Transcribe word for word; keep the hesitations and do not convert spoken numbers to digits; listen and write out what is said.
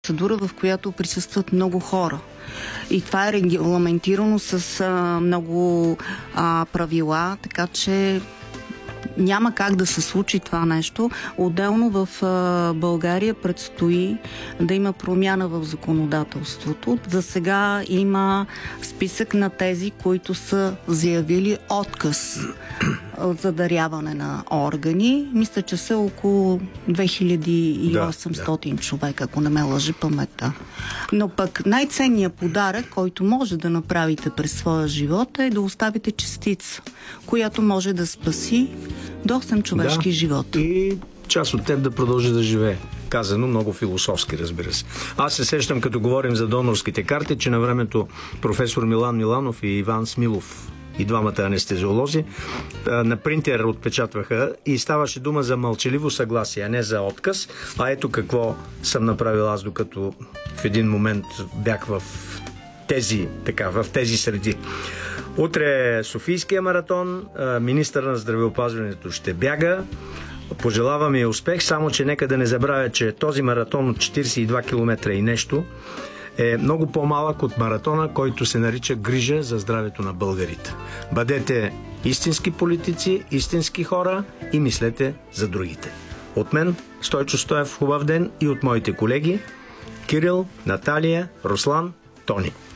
процедура, в която присъстват много хора. И това е регламентирано с а, много а, правила, така че няма как да се случи това нещо. Отделно в а, България предстои да има промяна в законодателството. За сега има списък на тези, които са заявили отказ за даряване на органи. Мисля, че са около две хиляди и осемстотин да, да. човека, ако не ме лъжи паметта. Но пък най-ценният подарък, който може да направите през своя живот, е да оставите частица, която може да спаси до осем човешки да, живота. И част от теб да продължи да живее. Казано много философски, разбира се. Аз се сещам, като говорим за донорските карти, че на времето професор Милан Миланов и Иван Смилов, и двамата анестезиолози, на принтер отпечатваха и ставаше дума за мълчаливо съгласие, а не за отказ. А ето какво съм направил аз, докато в един момент бях в тези, така, в тези среди. Утре е Софийския маратон, министър на здравеопазването ще бяга. Пожелавам и успех, само че нека да не забравя, че този маратон от четиридесет и два километра и нещо е много по-малък от маратона, който се нарича грижа за здравето на българите. Бъдете истински политици, истински хора и мислете за другите. От мен, Стойчо Стоев, хубав ден, и от моите колеги Кирил, Наталия, Руслан, Тони.